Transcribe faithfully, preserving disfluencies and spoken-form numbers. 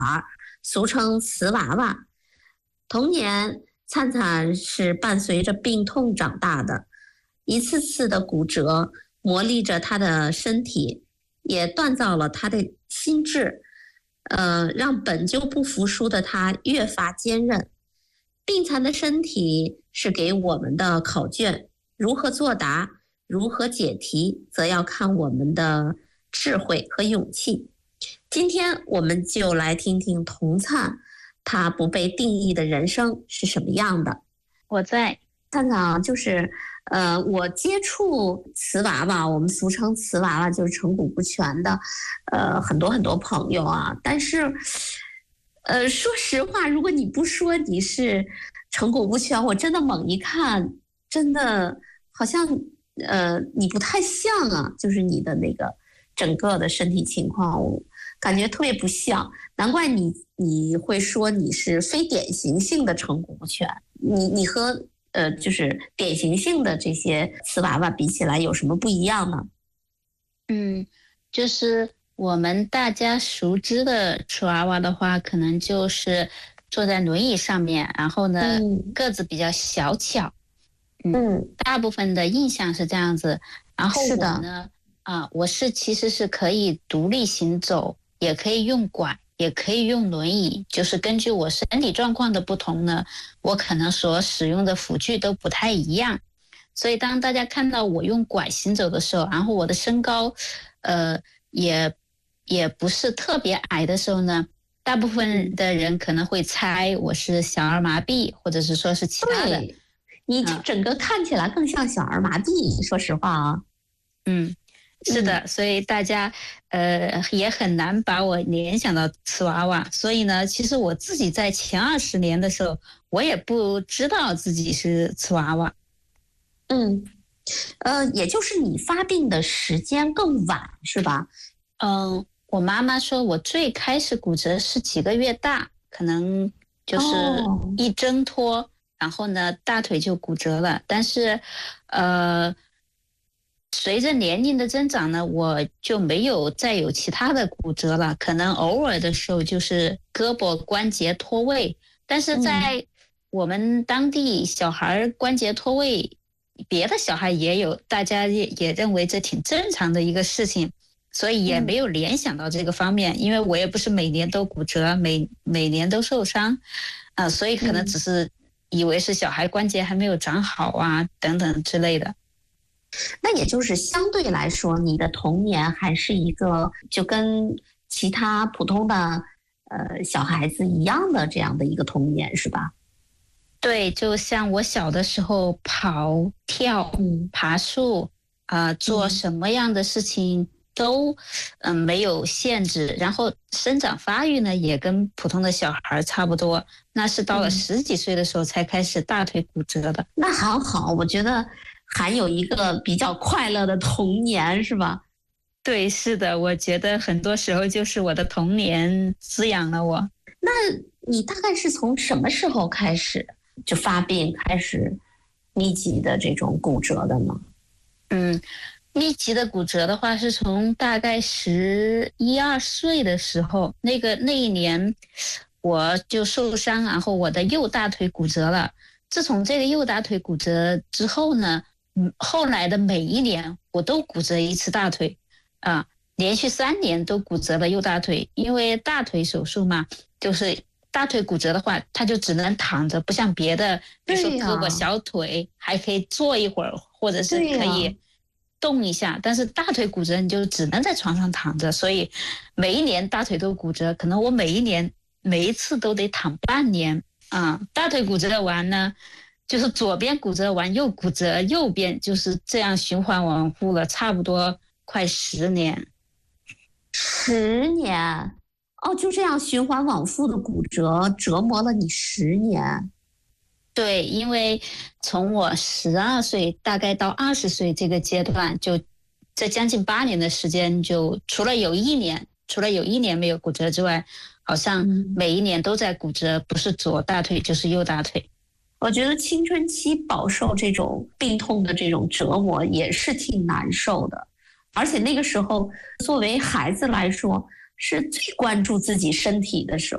俗称瓷娃娃。童年，灿灿是伴随着病痛长大的，一次次的骨折磨砺着他的身体，也锻造了他的心智，呃，让本就不服输的他越发坚韧。病残的身体是给我们的考卷，如何作答，如何解题，则要看我们的智慧和勇气。今天我们就来听听童灿，他不被定义的人生是什么样的。 我在灿灿就是呃，我接触瓷娃娃，我们俗称瓷娃娃，就是成骨不全的，呃，很多很多朋友啊。但是，呃，说实话，如果你不说你是成骨不全，我真的猛一看，真的好像呃，你不太像啊，就是你的那个整个的身体情况，我感觉特别不像。难怪你你会说你是非典型性的成骨不全，你你和呃，就是典型性的这些瓷娃娃比起来有什么不一样呢？ 嗯，就是我们大家熟知的瓷娃娃的话，可能就是坐在轮椅上面，然后呢， 嗯、 个子比较小巧。 嗯, 嗯， 大部分的印象是这样子。然后我呢，啊，我是其实是可以独立行走，也可以用拐，也可以用轮椅，就是根据我身体状况的不同呢，我可能所使用的辅具都不太一样。所以当大家看到我用拐行走的时候，然后我的身高呃也也不是特别矮的时候呢，大部分的人可能会猜我是小儿麻痹，或者是说是其他的。 对，你就整个看起来更像小儿麻痹，说实话啊。 嗯，是的，所以大家呃也很难把我联想到瓷娃娃。所以呢，其实我自己在前二十年的时候，我也不知道自己是瓷娃娃。 嗯，呃，也就是你发病的时间更晚，是吧？ 嗯，我妈妈说我最开始骨折是几个月大，可能就是一挣脱，哦、然后呢大腿就骨折了。但是，呃。随着年龄的增长呢，我就没有再有其他的骨折了，可能偶尔的时候就是胳膊关节脱位，但是在我们当地小孩关节脱位，别的小孩也有，大家也也认为这挺正常的一个事情，所以也没有联想到这个方面，因为我也不是每年都骨折，每每年都受伤，啊、呃，所以可能只是以为是小孩关节还没有长好啊，等等之类的。 那也就是相对来说，你的童年还是一个就跟其他普通的呃小孩子一样的这样的一个童年，是吧？ 对，就像我小的时候跑、跳、 嗯、 爬树啊、呃，做什么样的事情都嗯、呃、没有限制，然后生长发育呢也跟普通的小孩差不多。那是到了十几岁的时候才开始大腿骨折的。 嗯、那还好，我觉得还有一个比较快乐的童年，是吧？ 对，是的，我觉得很多时候就是我的童年滋养了我。 那你大概是从什么时候开始就发病，开始密集的这种骨折的呢？ 嗯，密集的骨折的话，是从大概十一二岁的时候，那个那一年我就受伤，然后我的右大腿骨折了。自从这个右大腿骨折之后呢，嗯，后来的每一年我都骨折一次大腿，啊，连续三年都骨折了右大腿。因为大腿手术嘛，就是大腿骨折的话，它就只能躺着，不像别的，比如说胳膊、小腿还可以坐一会儿，或者是可以动一下。但是大腿骨折你就只能在床上躺着，所以每一年大腿都骨折，可能我每一年每一次都得躺半年啊。大腿骨折完呢，就是左边骨折完又骨折，右边就是这样循环往复了，差不多快十年。 十年哦，就这样循环往复的骨折折磨了你十年。 对，因为从我十二岁大概到二十岁这个阶段，就这将近八年的时间，就除了有一年，除了有一年没有骨折之外，好像每一年都在骨折，不是左大腿就是右大腿。 我觉得青春期饱受这种病痛的这种折磨也是挺难受的，而且那个时候作为孩子来说是最关注自己身体的时